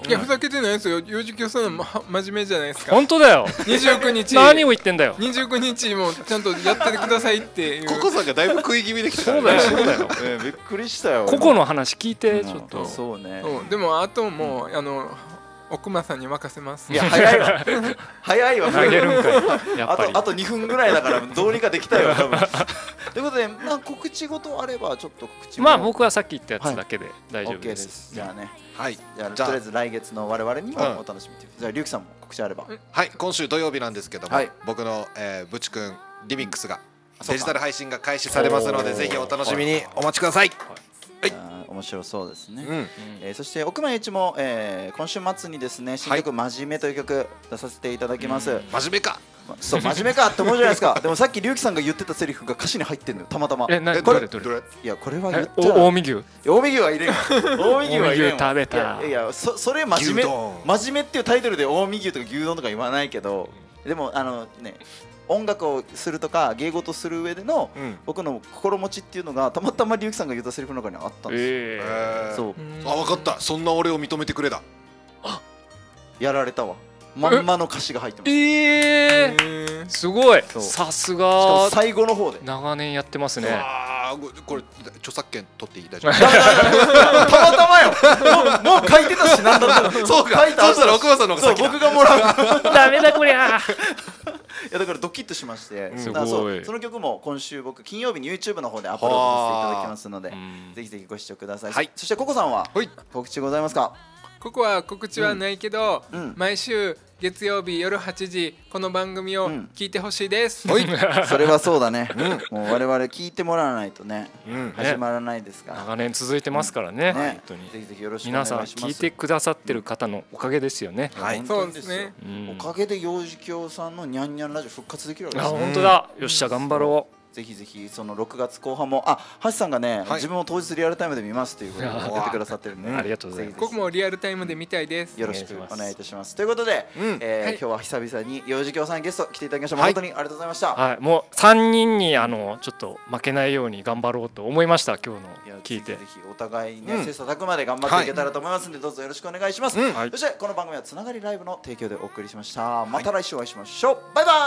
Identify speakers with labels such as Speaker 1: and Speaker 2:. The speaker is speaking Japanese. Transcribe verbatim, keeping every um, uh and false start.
Speaker 1: いやふざけてないですよ。幼児教さんは真面目じゃないですか。
Speaker 2: 本当だよ。
Speaker 1: にじゅうくにち
Speaker 2: 何を言ってんだよ。
Speaker 1: にじゅうくにちもちゃんとやっててくださいっていう。
Speaker 3: ココさんがだいぶ食い気味できたか
Speaker 2: そう
Speaker 3: らね。
Speaker 2: だよそうだよ。
Speaker 4: えーびっくりしたよ。
Speaker 2: 個々の話聞いてちょっと。
Speaker 4: そうね。
Speaker 1: そうでもあともうあの奥間さんに任せます。
Speaker 4: いや早いわ早いわ。
Speaker 2: 投げるんかい。やっぱり
Speaker 4: あとあとにふんぐらいだからどうにかできたよ多分。ということで、まあ、告知事あればちょっと告知も。
Speaker 2: まあ僕はさっき言ったやつだけで大丈夫
Speaker 4: OK
Speaker 2: で。
Speaker 4: ですす。じゃあね。
Speaker 3: はい。
Speaker 4: じゃあ
Speaker 3: じゃあ
Speaker 4: とりあえず来月の我々にも
Speaker 3: うん
Speaker 4: お楽しみという。じゃあリュウキさんも告知あれば。
Speaker 3: はい、今週土曜日なんですけども、
Speaker 4: はい
Speaker 3: 僕の、えー、ブチ君リミックスが
Speaker 4: そうか
Speaker 3: デジタル配信が開始されますので、ぜひお楽しみにお待ちください。はい
Speaker 4: あー面白そうですね。
Speaker 3: うん、
Speaker 4: えーそして奥間ゆういちも、えー今週末にですね新曲「真面目」という曲出させていただきます。
Speaker 3: 真面目か。
Speaker 4: まそう真面目かって思うじゃないですか。でもさっきリュウキさんが言ってたセリフが歌詞に入ってるのよたまたま。
Speaker 2: え、な
Speaker 3: え、
Speaker 2: ど
Speaker 3: どれ
Speaker 2: れどれ。
Speaker 3: どれ？
Speaker 4: いやこれは言っ
Speaker 2: え、
Speaker 4: ちゃ
Speaker 2: お近江牛。
Speaker 4: 近江牛は入れんわ。近江牛は入れんわ。
Speaker 2: 近江牛食べた
Speaker 4: いやいやそそれ真面目
Speaker 3: 牛丼
Speaker 4: 真面目っていうタイトルで近江牛とか牛丼とか言わないけど、でもあのね音楽をするとか芸事する上での
Speaker 3: うん。
Speaker 4: 僕の心持ちっていうのがたまたまリュウキさんが言ったセリフの中にあったんですよ。
Speaker 2: え
Speaker 3: えー
Speaker 4: そう
Speaker 3: あ、分かった。そんな俺を認めてくれだ。
Speaker 4: やられたわ。まんまの歌詞が入ってます。
Speaker 2: え
Speaker 1: え
Speaker 2: え。
Speaker 1: ー
Speaker 2: すごい。
Speaker 4: そう
Speaker 2: さす
Speaker 4: しかも
Speaker 2: が
Speaker 4: 最後の方で。
Speaker 2: 長年やってますね。
Speaker 3: ああ、これ著作権取っていい大丈夫？
Speaker 4: たまたまよ。もうもう書いてたしなんだったら。
Speaker 3: そうか。
Speaker 4: 書いた
Speaker 3: そうしたら奥間さんの方
Speaker 4: そう
Speaker 3: が先だ。
Speaker 4: 僕がもらう。
Speaker 2: ダメだこりゃ。
Speaker 4: いやだからドキッとしまして、
Speaker 3: ん
Speaker 4: だからそ
Speaker 2: すごいう
Speaker 4: その曲も今週僕金曜日に YouTube の方でアップロードさせていただきますので、
Speaker 2: うん
Speaker 4: ぜひぜひご視聴ください。
Speaker 3: はい
Speaker 4: そしてココさんは
Speaker 3: はい。
Speaker 4: 告知ございますか？
Speaker 1: ここは告知はないけど、
Speaker 4: うん
Speaker 1: 毎週月曜日夜はちじこの番組を
Speaker 4: うん
Speaker 1: 聞いてほしいです。
Speaker 3: はい。
Speaker 4: それはそうだね。もう我々聞いてもらわないとね
Speaker 3: うん。
Speaker 4: 始まらないですから。
Speaker 2: 長年続いてますからね。
Speaker 4: ね
Speaker 2: 本当に。
Speaker 4: ぜひぜひよろしくお願い
Speaker 2: 皆さん
Speaker 4: します。
Speaker 2: 聞いてくださってる方のおかげですよね。
Speaker 3: はい
Speaker 4: 本
Speaker 1: そう
Speaker 4: 当によ
Speaker 1: ですね。
Speaker 2: うん
Speaker 4: おかげで幼児教さんのニャンニャンラジオ復活できるわけ
Speaker 2: あ、
Speaker 4: ですよ。
Speaker 2: 本当だ。よっしゃ頑張ろ
Speaker 4: ぜひぜひそのろくがつこう半もあ橋さんがね、
Speaker 3: はい
Speaker 4: 自分を当日リアルタイムで見ますということで
Speaker 2: うわ
Speaker 4: 言ってくださってるんで、
Speaker 2: ありがとうございます
Speaker 4: ぜひぜひ
Speaker 1: ここもリアルタイムで見たいです。
Speaker 4: よろしく
Speaker 2: お願いします
Speaker 4: お願いいたしますということで、
Speaker 3: うん
Speaker 1: はい
Speaker 4: えー今日は久々に幼児教さんゲスト来ていただきました、
Speaker 3: はい
Speaker 4: 本当にありがとうございました、
Speaker 2: う。はい。もう三人にあのちょっと負けないように頑張ろうと思いました今日の
Speaker 4: いや
Speaker 2: 聞いて
Speaker 4: ぜ。ひぜひお互いね、
Speaker 3: うん
Speaker 4: 切磋琢磨で頑張っていけたらと思いますので、どうぞよろしくお願いします、
Speaker 3: うん
Speaker 2: はい
Speaker 4: そしてこの番組はつながりライブの提供でお送りしました。また来週お会いしましょう、バイバイ。